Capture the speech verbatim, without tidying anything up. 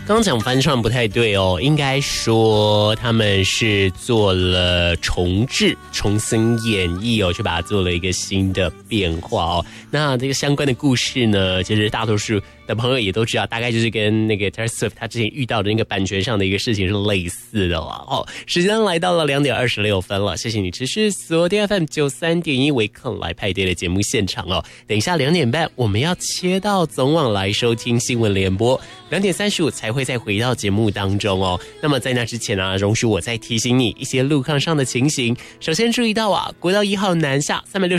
刚讲翻唱不太对哦，应该说他们是做了重制、重新演绎哦，去把它做了一个新的变化哦。那这个相关的故事呢，其实大多数的朋友也都知道，大概就是跟那个 Taylor Swift 他之前遇到的那个版权上的一个事情是类似的了哦。时间来到了两点二十六分了，谢谢你持续锁定 F M 九三点一维康来派对的节目现场哦。等一下两点半我们要切到总网来收听新闻联播，两点三十五才会再回到节目当中哦。那么在那之前啊，容许我再提醒你一些路况上的情形。首先注意到啊，国道一号南下三百六十